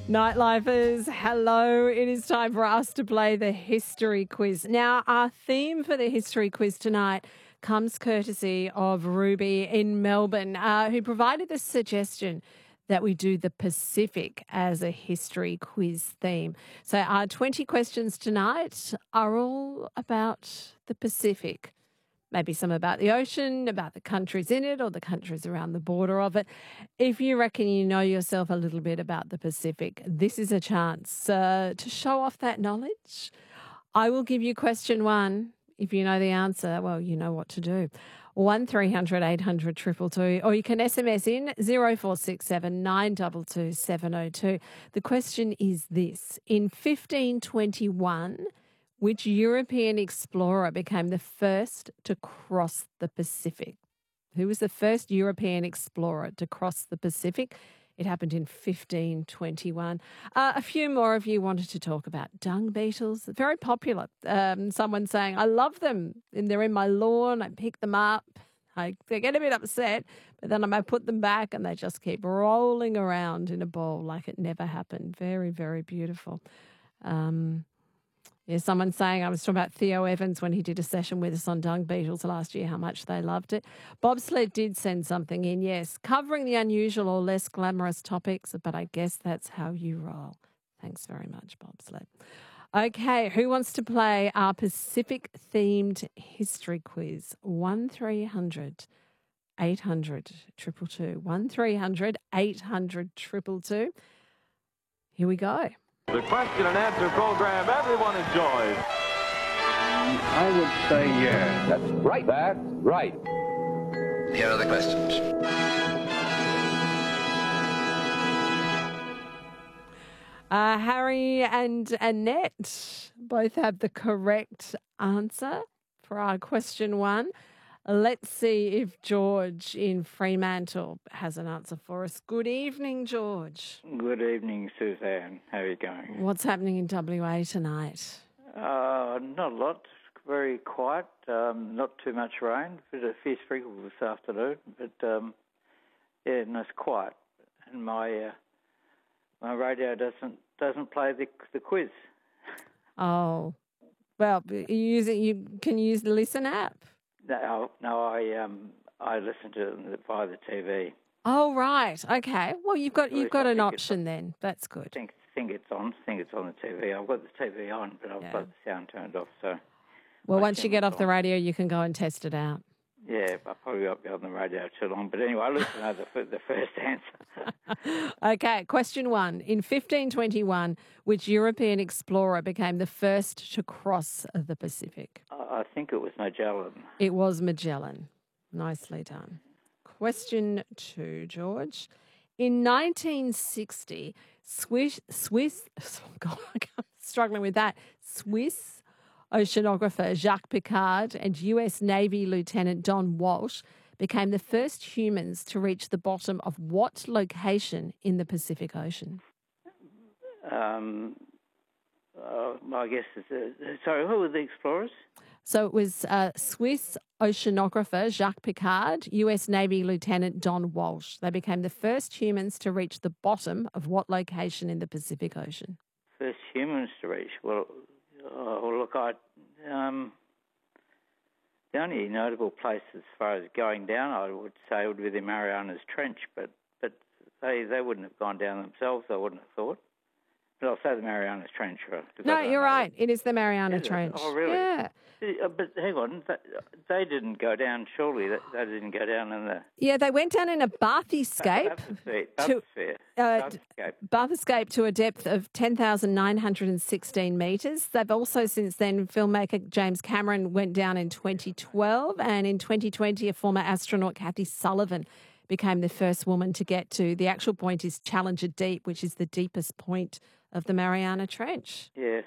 Nightlifers, hello. It is time for us to play the history quiz. Now, our theme for the history quiz tonight comes courtesy of Ruby in Melbourne, who provided the suggestion that we do the Pacific as a history quiz theme. So our 20 questions tonight are all about the Pacific. Maybe some about the ocean, about the countries in it or the countries around the border of it. If you reckon you know yourself a little bit about the Pacific, this is a chance to show off that knowledge. I will give you question one. If you know the answer, well, you know what to do. 1300 800 222, or you can SMS in 0467 922 702. The question is this. In 1521, which European explorer became the first to cross the Pacific? Who was the first European explorer to cross the Pacific? It happened in 1521. A few more of you wanted to talk about dung beetles. Very popular. Someone saying, I love them, and they're in my lawn. I pick them up. They get a bit upset, but then I might put them back and they just keep rolling around in a ball like it never happened. Very, very beautiful. Yeah, someone saying, I was talking about Theo Evans when he did a session with us on dung beetles last year, how much they loved it. Bobsled did send something in, yes, covering the unusual or less glamorous topics, but I guess that's how you roll. Thanks very much, Bobsled. Okay, who wants to play our Pacific-themed history quiz? 1300 800 222. 1300 800 222. Here we go. The question and answer program everyone enjoys. I would say yes. That's right. That's right. Here are the questions. Harry and Annette both have the correct answer for our question one. Let's see if George in Fremantle has an answer for us. Good evening, George. Good evening, Suzanne. How are you going? What's happening in WA tonight? Not a lot. Very quiet. Not too much rain. Bit of a few sprinkles this afternoon, but yeah, no, it's quiet. And my radio doesn't play the quiz. Oh, well, you can use the Listen app. No, I listen to it via the TV. Oh, right. Okay. Well, you've got an option then. That's good. I think it's on. I think it's on the TV. I've got the TV on, but I've got the sound turned off. So, well, once you get off the radio, you can go and test it out. Yeah, I probably won't be on the radio too long. But anyway, I'll listen to the first answer. Okay, question one. In 1521, which European explorer became the first to cross the Pacific? I think it was Magellan. It was Magellan. Nicely done. Question two, George. In 1960, Swiss oh God, I'm struggling with that. Swiss oceanographer Jacques Piccard and US Navy Lieutenant Don Walsh became the first humans to reach the bottom of what location in the Pacific Ocean? I guess sorry, who were the explorers? So it was Swiss oceanographer Jacques Piccard, US Navy Lieutenant Don Walsh. They became the first humans to reach the bottom of what location in the Pacific Ocean? First humans to reach? Well, look, the only notable place as far as going down, I would say, would be the Marianas Trench, but they wouldn't have gone down themselves, I wouldn't have thought. But I'll say the Marianas Trench. No, you're right. It is the Mariana Trench. Oh, really? Yeah. But hang on, they didn't go down, surely. They didn't go down in the... Yeah, they went down in a bathyscape. Bathyscape to a depth of 10,916 metres. They've also since then, filmmaker James Cameron went down in 2012, and in 2020 a former astronaut, Kathy Sullivan, became the first woman to get to. The actual point is Challenger Deep, which is the deepest point of the Mariana Trench. Yeah.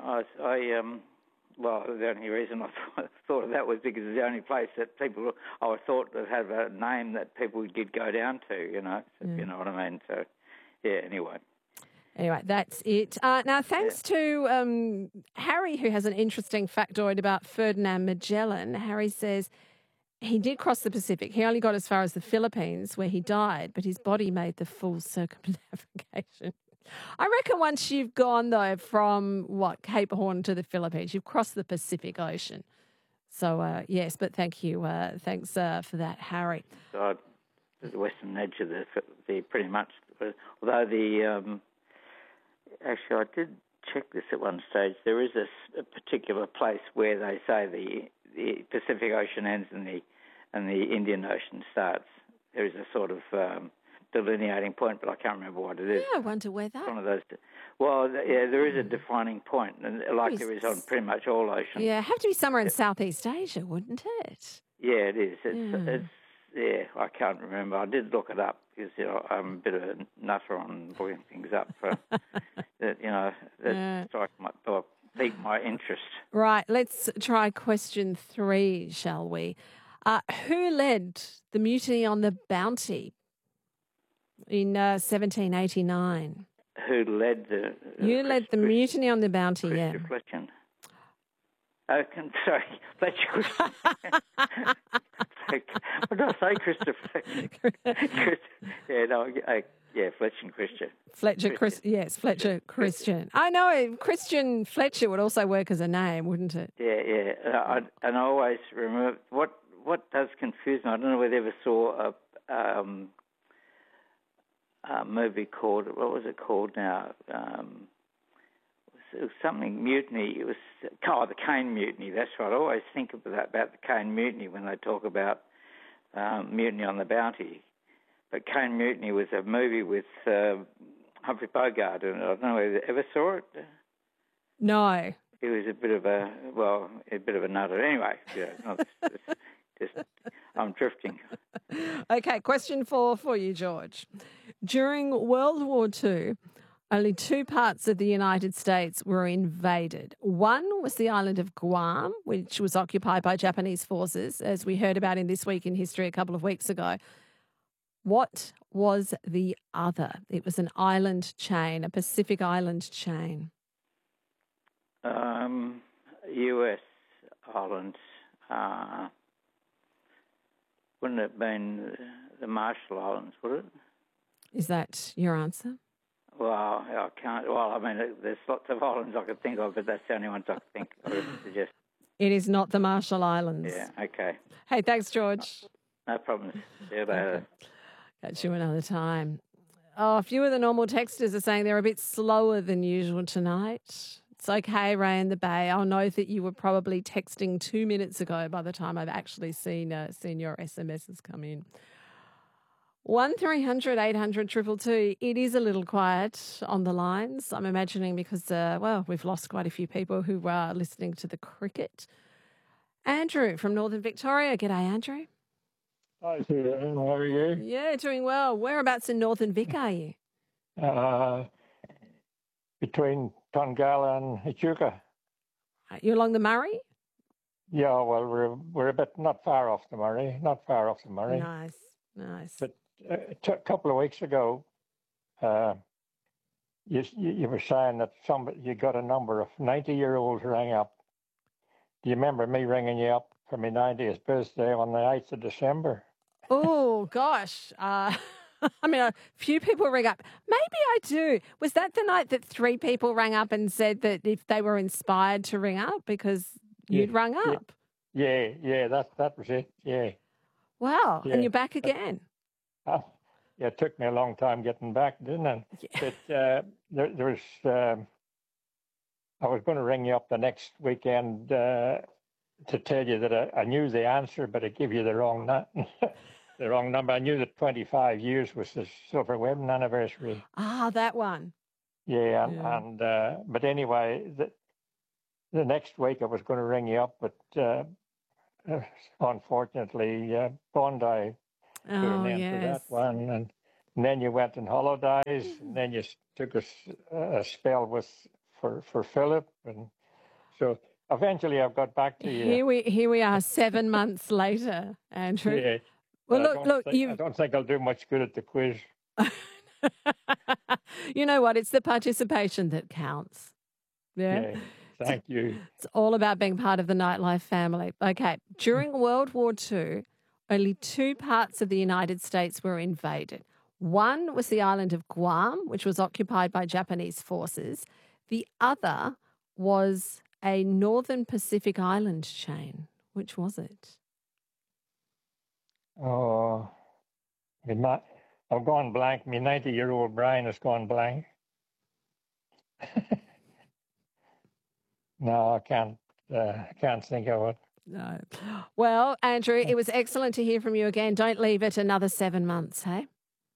Well, the only reason I thought of that was because it's the only place that people, I thought would have a name that people did go down to, you know what I mean? So, yeah, anyway. Anyway, that's it. Now, thanks to Harry, who has an interesting factoid about Ferdinand Magellan. Harry says he did cross the Pacific. He only got as far as the Philippines, where he died, but his body made the full circumnavigation. I reckon once you've gone, though, from, Cape Horn to the Philippines, you've crossed the Pacific Ocean. So, yes, but thank you. Thanks for that, Harry. So the western edge of the pretty much, although actually I did check this at one stage. There is a particular place where they say the Pacific Ocean ends and the Indian Ocean starts. There is a sort of delineating point, but I can't remember what it is. Yeah, I wonder where that. One of those. Well, yeah, there is a defining point, and like there is on pretty much all oceans. Yeah, have to be somewhere in Southeast Asia, wouldn't it? Yeah, it is. It's I can't remember. I did look it up because I'm a bit of a nutter on looking things up. That piqued my interest. Right, let's try question 3, shall we? Who led the mutiny on the Bounty in 1789? Who led the... You led the mutiny on the Bounty, yeah. Fletcher. Oh, sorry, Fletcher Christian. What did I say, Christopher? Fletcher Christian. Fletcher Christian. I know, Christian Fletcher would also work as a name, wouldn't it? Yeah. And I always remember, what does confuse me, I don't know whether you ever saw a movie called, what was it called now? It was something Mutiny. It was the Caine Mutiny. That's right. I always think about the Caine Mutiny when they talk about Mutiny on the Bounty. But Caine Mutiny was a movie with Humphrey Bogart, and I don't know whether you ever saw it. No. He was a bit of a nutter. Anyway, I'm drifting. Okay, question 4 for you, George. During World War II, only 2 parts of the United States were invaded. One was the island of Guam, which was occupied by Japanese forces, as we heard about in This Week in History a couple of weeks ago. What was the other? It was an island chain, a Pacific island chain. U.S. islands. Wouldn't it have been the Marshall Islands, would it? Is that your answer? Well, I can't. Well, I mean, there's lots of islands I could think of, but that's the only ones I could think of. I would suggest. It is not the Marshall Islands. Yeah, okay. Hey, thanks, George. No problems. See you later. Catch you another time. Oh, a few of the normal texters are saying they're a bit slower than usual tonight. It's okay, Ray in the Bay. I'll know that you were probably texting 2 minutes ago by the time I've actually seen your SMSs come in. 1300 800 222. It is a little quiet on the lines, I'm imagining, because, we've lost quite a few people who are listening to the cricket. Andrew from Northern Victoria. G'day, Andrew. Hi, Susan. How are you? Yeah, doing well. Whereabouts in Northern Vic are you? Between Tongala and Echuca. You along the Murray? Yeah, well, we're a bit not far off the Murray. Nice. But a couple of weeks ago, you were saying that you got a number of 90-year-olds rang up. Do you remember me ringing you up for my 90th birthday on the 8th of December? Oh, gosh. I mean, a few people ring up. Maybe I do. Was that the night that 3 people rang up and said that if they were inspired to ring up because you'd rung up? Yeah, that was it, yeah. Wow, yeah. And you're back again? Yeah, it took me a long time getting back, didn't it? Yeah. But there was... I was going to ring you up the next weekend to tell you that I knew the answer, but I gave you the wrong number. I knew that 25 years was the silver wedding anniversary. Ah, that one. Yeah. And but anyway, the next week I was going to ring you up, but unfortunately, Bondi put an end to that one, and then you went on holidays, and then you took a spell for Philip, and so eventually I've got back to you. Here we are 7 months later, Andrew. Yeah. Well, I don't think I'll do much good at the quiz. You know what? It's the participation that counts. Yeah. Thank you. It's all about being part of the Nightlife family. Okay. During World War II, only 2 parts of the United States were invaded. One was the island of Guam, which was occupied by Japanese forces. The other was a northern Pacific island chain. Which was it? Oh, I've gone blank. My 90-year-old brain has gone blank. No, I can't think of it. No. Well, Andrew, it was excellent to hear from you again. Don't leave it another 7 months, hey?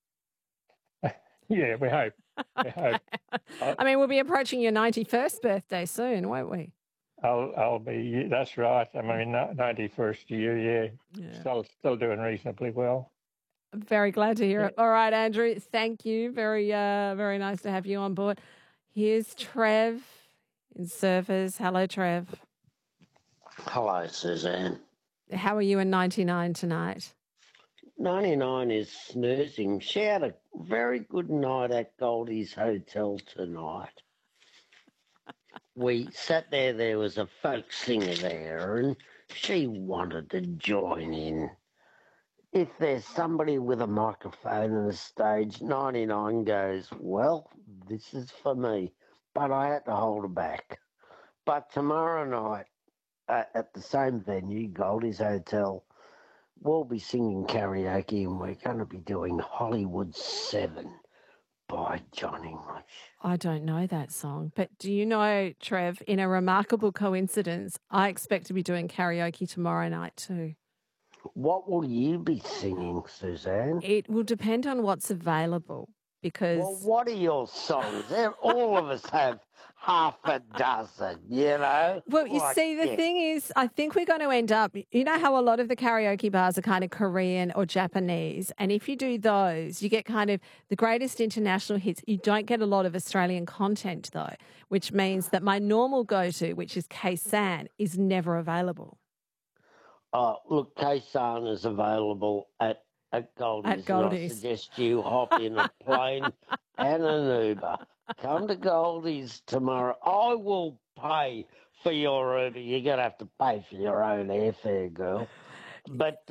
Yeah, we hope. We hope. I mean, we'll be approaching your 91st birthday soon, won't we? I'll be. That's right. I mean, 91st year. Yeah. Still doing reasonably well. I'm very glad to hear it. All right, Andrew. Thank you. Very, very nice to have you on board. Here's Trev in Surfers. Hello, Trev. Hello, Suzanne. How are you in 99 tonight? 99 is snoozing. She had a very good night at Goldie's Hotel tonight. We sat there was a folk singer there, and she wanted to join in. If there's somebody with a microphone on the stage, 99 goes, well, this is for me. But I had to hold her back. But tomorrow night, at the same venue, Goldie's Hotel, we'll be singing karaoke, and we're going to be doing Hollywood 7 by John English. I don't know that song, but do you know, Trev, in a remarkable coincidence, I expect to be doing karaoke tomorrow night too. What will you be singing, Suzanne? It will depend on what's available because... Well, what are your songs? All of us have half a dozen, you know? Well, you see, the thing is, I think we're going to end up, you know how a lot of the karaoke bars are kind of Korean or Japanese, and if you do those, you get kind of the greatest international hits. You don't get a lot of Australian content, though, which means that my normal go-to, which is Khe-Sanh, is never available. Look, Khe-Sanh is available at Goldie's. At Goldie's. I suggest you hop in a plane and an Uber. Come to Goldie's tomorrow. I will pay for your Uber. You're going to have to pay for your own airfare, girl. But,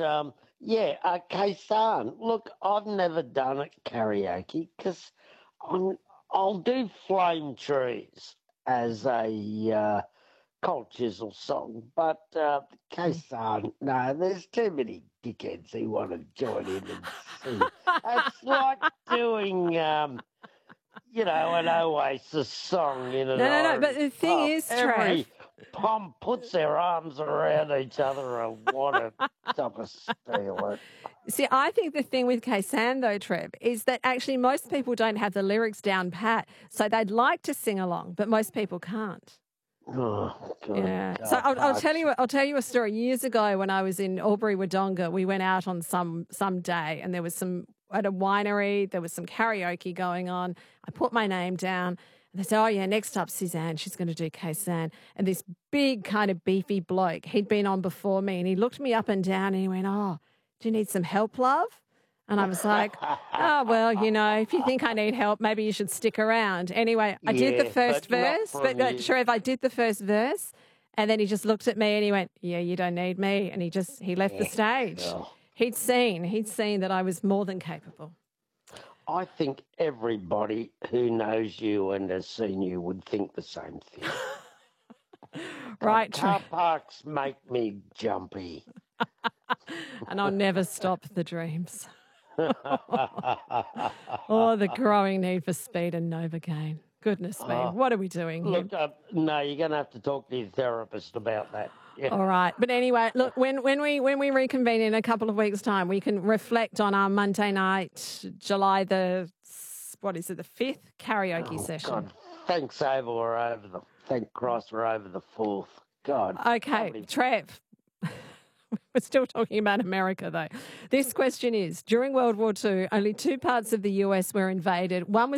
Khe-Sanh. Look, I've never done it karaoke because I'll do Flame Trees as a Cold Chisel song. But Khe-Sanh, no, there's too many dickheads who want to join in and sing. It's like doing... an Oasis song in an No, but the thing is, Trev... Every pom puts their arms around each other and want to stop us steal it. See, I think the thing with Khe-Sanh, though, Trev, is that actually most people don't have the lyrics down pat, so they'd like to sing along, but most people can't. Oh, God. Yeah. So I'll tell you a story. Years ago when I was in Albury Wodonga, we went out on some day and there was at a winery, there was some karaoke going on. I put my name down and they said, oh yeah, next up Suzanne, she's going to do Khe-Sanh. And this big kind of beefy bloke, he'd been on before me and he looked me up and down and he went, oh, do you need some help, love? And I was like, oh, well, if you think I need help, maybe you should stick around. Anyway, I did the first verse, but Trev, I did the first verse. And then he just looked at me and he went, yeah, you don't need me. And he left the stage. Well, He'd seen that I was more than capable. I think everybody who knows you and has seen you would think the same thing. Right, Car parks make me jumpy. And I'll never stop the dreams. Oh, the growing need for speed and Novocaine. Goodness me, what are we doing here? Look, no, you're going to have to talk to your therapist about that. Yeah. All right. But anyway, look, when we reconvene in a couple of weeks' time, we can reflect on our Monday night, July the 5th karaoke session. God, thank Christ we're over the 4th. God. Okay, Trev. We're still talking about America, though. This question is, during World War II, only 2 parts of the US were invaded. One was